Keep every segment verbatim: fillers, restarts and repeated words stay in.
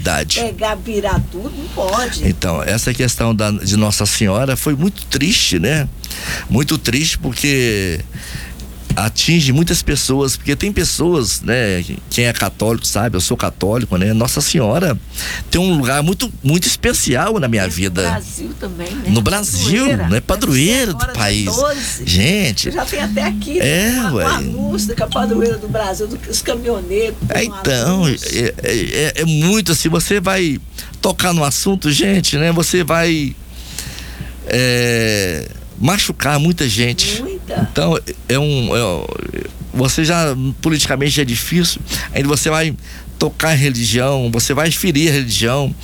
verdade. Pegar, virar tudo, não pode. Então, essa questão da, de Nossa Senhora foi muito triste, né? Muito triste porque atinge muitas pessoas, porque tem pessoas, né, quem é católico sabe, eu sou católico, né, Nossa Senhora tem um lugar muito, muito especial na minha e vida. No Brasil também, né? No Brasil, padroeira, né, padroeira do país. Gente. Já tem até aqui, é, né, uma, ué. uma música, a padroeira do Brasil, dos caminhoneiros. É, então, é, é, é muito assim, você vai tocar no assunto, gente, né, você vai é, machucar muita gente. Muita. Então, é um. É, você já, politicamente é difícil, ainda você vai tocar em religião, você vai ferir a religião.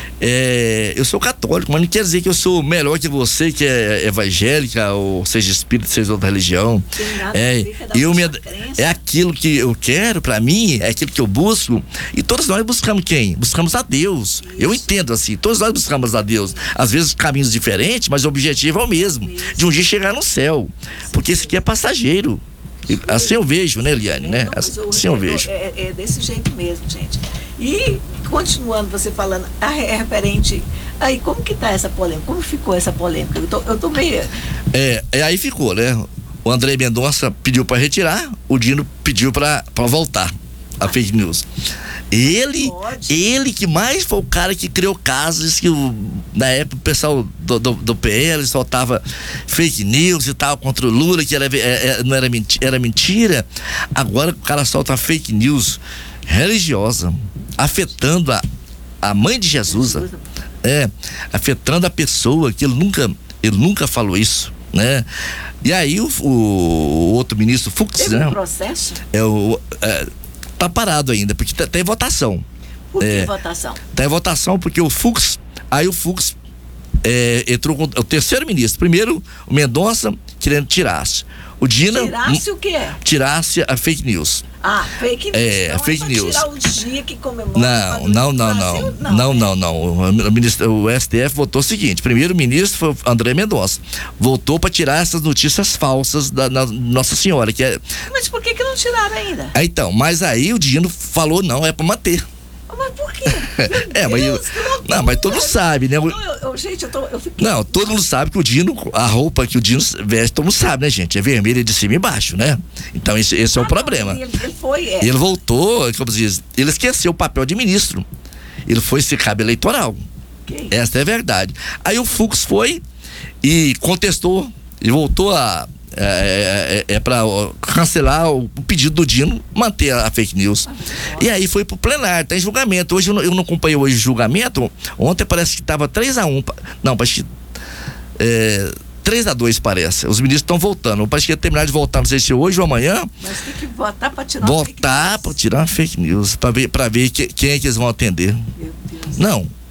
É, eu sou católico, mas não quer dizer que eu sou melhor que você, que é evangélica, ou seja espírita, seja outra religião. É, eu me, é aquilo que eu quero pra mim, é aquilo que eu busco. E todos nós buscamos quem? Buscamos a Deus. Isso. Eu entendo assim, todos nós buscamos a Deus. Às vezes caminhos diferentes, mas o objetivo é o mesmo. Isso. De um dia chegar no céu. Porque isso aqui é passageiro. Assim eu vejo, né, Eliane, né? Assim eu vejo. É, é desse jeito mesmo, gente. E continuando você falando, a referente, aí como que tá essa polêmica? Como ficou essa polêmica? Eu tô, eu tô meio... É, é, aí ficou, né? O André Mendonça pediu para retirar, o Dino pediu para voltar a fake news. Ele, ele que mais foi o cara que criou casos que o, na época o pessoal do, do, do P L soltava fake news e tal contra o Lula, que era, é, não era mentira, era mentira. Agora o cara solta fake news religiosa, afetando a, a mãe de Jesus, é, afetando a pessoa que ele nunca, ele nunca falou isso, né? E aí o, o, o outro ministro Fux, teve né? um processo? É o é, tá parado ainda, porque tá, tá em votação. Por que é, votação? Tá em votação porque o Fux, aí o Fux é, entrou com o terceiro ministro. Primeiro, o Mendonça querendo tirasse. O Dina... Tirasse o quê? Tirasse a fake news. Ah, fake news. É, então fake é news. Tirar o dia que comemora. Não, não, não, não. Não, não, não, não. O, ministro, o S T F votou o seguinte: primeiro o ministro foi o André Mendonça. Votou para tirar essas notícias falsas da, da Nossa Senhora. Que é... Mas por que que não tiraram ainda? Ah, então, mas aí o Dino falou: não, é para manter. Mas por quê? É, mas eu, não, mas todo mundo sabe, né? Não, eu, eu, gente, eu, tô, eu fiquei... Não, todo mundo sabe que o Dino, a roupa que o Dino veste, todo mundo sabe, né, gente? É vermelha de cima e embaixo, né? Então esse, esse ah, é o não, problema. Ele, ele foi, é. Ele voltou, como diz, ele esqueceu o papel de ministro. Ele foi ser cabo eleitoral. Okay. Essa é a verdade. Aí o Fux foi e contestou, ele voltou a... É, é, é para cancelar o, o pedido do Dino, manter a, a fake news. Ah, e aí foi pro plenário, tá em julgamento. Hoje eu não, eu não acompanhei hoje o julgamento. Ontem parece que tava três a um. Não, parece que é, três a dois parece. Os ministros estão voltando. Parece que ia terminar de voltar, não sei se hoje ou amanhã. Mas tem que votar para tirar Votar para tirar uma fake news, para ver, pra ver que, quem é que eles vão atender. Meu Deus. Não.